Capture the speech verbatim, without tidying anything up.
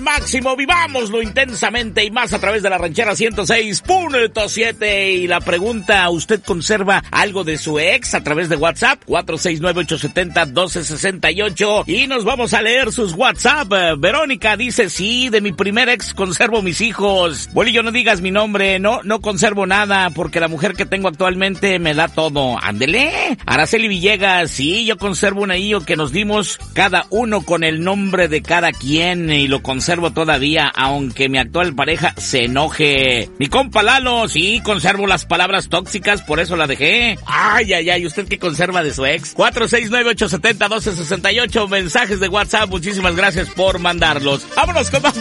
Máximo, vivámoslo intensamente y más a través de la Ranchera ciento seis punto siete. Y la pregunta, ¿usted conserva algo de su ex? A través de WhatsApp, cuatro seis nueve, ocho siete cero, uno dos seis ocho. Y nos vamos a leer sus WhatsApp. Verónica dice, sí, de mi primer ex conservo mis hijos. Bolillo, no digas mi nombre, no, no conservo nada, porque la mujer que tengo actualmente me da todo. Ándele. Araceli Villegas, sí, yo conservo un anillo que nos dimos cada uno con el nombre de cada quien y lo conservo todavía, aunque mi actual pareja se enoje. Mi compa Lalo, sí, conservo las palabras tóxicas, por eso la dejé. Ay, ay, ay, ¿usted qué conserva de su ex? cuatro seis nueve, ocho siete cero, uno dos seis ocho, mensajes de WhatsApp, muchísimas gracias por mandarlos. Vámonos con más